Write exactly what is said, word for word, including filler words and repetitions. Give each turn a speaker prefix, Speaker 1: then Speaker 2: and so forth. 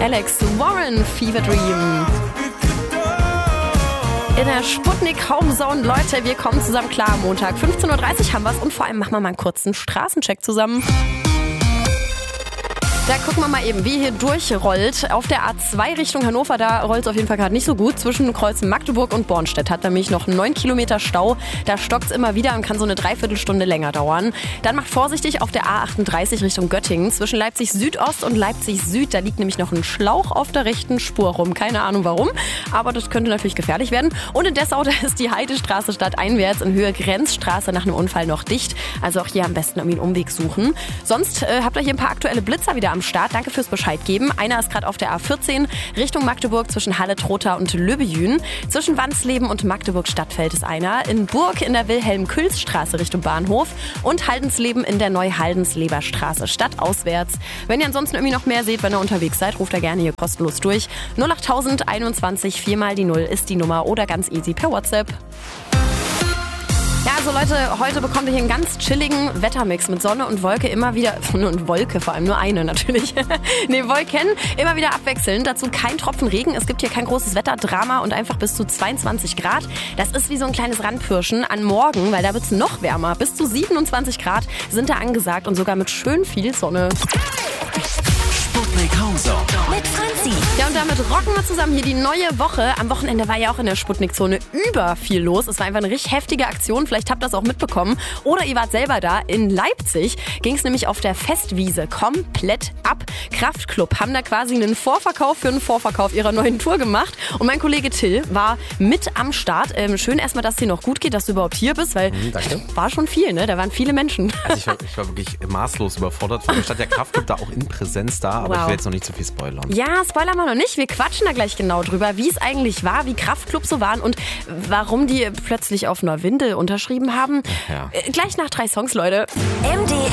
Speaker 1: Alex Warren, Fever Dream. In der Sputnik Homezone, Leute, wir kommen zusammen klar am Montag. fünfzehn Uhr dreißig haben wir es und vor allem machen wir mal einen kurzen Straßencheck zusammen. Da gucken wir mal eben, wie hier durchrollt. Auf der A zwei Richtung Hannover, da rollt es auf jeden Fall gerade nicht so gut. Zwischen Kreuzen Magdeburg und Bornstedt hat nämlich noch neun Kilometer Stau. Da stockt es immer wieder und kann so eine Dreiviertelstunde länger dauern. Dann macht vorsichtig auf der A achtunddreißig Richtung Göttingen. Zwischen Leipzig Südost und Leipzig Süd, da liegt nämlich noch ein Schlauch auf der rechten Spur rum. Keine Ahnung warum, aber das könnte natürlich gefährlich werden. Und in Dessau, da ist die Heidestraße stadteinwärts in Höhe Grenzstraße nach einem Unfall noch dicht. Also auch hier am besten irgendwie einen Umweg suchen. Sonst äh, habt ihr hier ein paar aktuelle Blitzer wieder am Start. Danke fürs Bescheid geben. Einer ist gerade auf der A vierzehn Richtung Magdeburg zwischen Halle-Trotha und Löbejün. Zwischen Wandsleben und Magdeburg-Stadtfeld ist einer. In Burg in der Wilhelm-Külz-Straße Richtung Bahnhof. Und Haldensleben in der Neu-Haldensleber-Straße stadtauswärts. Wenn ihr ansonsten irgendwie noch mehr seht, wenn ihr unterwegs seid, ruft da gerne hier kostenlos durch. null acht null null einundzwanzig, vier mal die null ist die Nummer oder ganz easy per WhatsApp. Ja, also Leute, heute bekommt ihr hier einen ganz chilligen Wettermix mit Sonne und Wolke immer wieder, und Wolke vor allem, nur eine natürlich, nee, Wolken, immer wieder abwechselnd, dazu kein Tropfen Regen, es gibt hier kein großes Wetterdrama und einfach bis zu zweiundzwanzig Grad. Das ist wie so ein kleines Randpirschen an morgen, weil da wird es noch wärmer, bis zu siebenundzwanzig Grad sind da angesagt und sogar mit schön viel Sonne.
Speaker 2: Sputnik Homezone
Speaker 1: mit Franzi. Ja, und damit rocken wir zusammen hier die neue Woche. Am Wochenende war ja auch in der Sputnik-Zone über viel los. Es war einfach eine richtig heftige Aktion. Vielleicht habt ihr das auch mitbekommen. Oder ihr wart selber da. In Leipzig ging es nämlich auf der Festwiese komplett ab. Kraftklub haben da quasi einen Vorverkauf für einen Vorverkauf ihrer neuen Tour gemacht. Und mein Kollege Till war mit am Start. Ähm, schön erstmal, dass es dir noch gut geht, dass du überhaupt hier bist, weil
Speaker 3: mhm, danke.
Speaker 1: War schon viel, ne? Da waren viele Menschen.
Speaker 3: Also ich war, ich war wirklich maßlos überfordert. Vor allem stand der Kraftklub da auch in Präsenz da, aber wow. Ich will jetzt noch nicht zu viel spoilern.
Speaker 1: Ja, spoilern wir noch nicht. Wir quatschen da gleich genau drüber, wie es eigentlich war, wie Kraftklub so waren und warum die plötzlich auf einer Windel unterschrieben haben.
Speaker 3: Ja.
Speaker 1: Gleich nach drei Songs, Leute.
Speaker 4: M D